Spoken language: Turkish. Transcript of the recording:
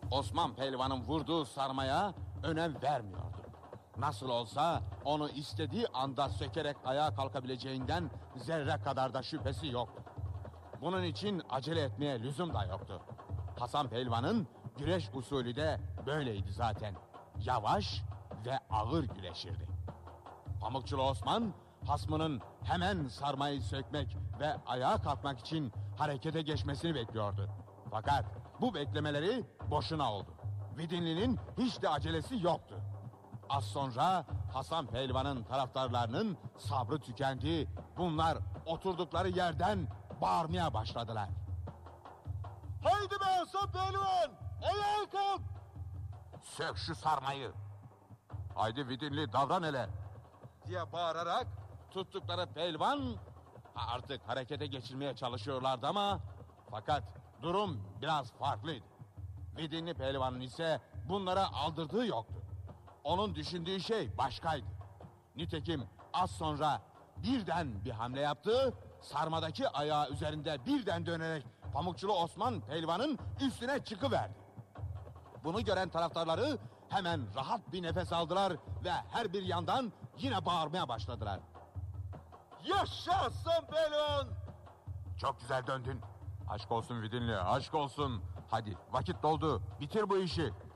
Osman Pehlivan'ın vurduğu sarmaya önem vermiyordu. Nasıl olsa onu istediği anda sökerek ayağa kalkabileceğinden zerre kadar da şüphesi yoktu. Bunun için acele etmeye lüzum da yoktu. Hasan Pehlivan'ın güreş usulü de böyleydi zaten. Yavaş ve ağır güreşirdi. Pamukçulu Osman, hasmının hemen sarmayı sökmek ve ayağa kalkmak için harekete geçmesini bekliyordu. Fakat bu beklemeleri boşuna oldu. Vidinli'nin hiç de acelesi yoktu. Az sonra Hasan Pehlivan'ın taraftarlarının sabrı tükendi. Bunlar oturdukları yerden bağırmaya başladılar. Haydi be Hasan Pehlivan! Ayağa kalk! Sök şu sarmayı. Haydi Vidinli davran hele diye bağırarak tuttukları pehlivan artık harekete geçirmeye çalışıyorlardı ama fakat durum biraz farklıydı. Vidinli pehlivanın ise bunlara aldırdığı yoktu. Onun düşündüğü şey başkaydı. Nitekim az sonra birden bir hamle yaptı, sarmadaki ayağı üzerinde birden dönerek Pamukçulu Osman Pehlivan'ın üstüne çıkıverdi. Bunu gören taraftarları hemen rahat bir nefes aldılar ve her bir yandan yine bağırmaya başladılar. Yaşa Hasan Pehlivan! Çok güzel döndün. Aşk olsun Vidinli, aşk olsun. Hadi vakit doldu, bitir bu işi.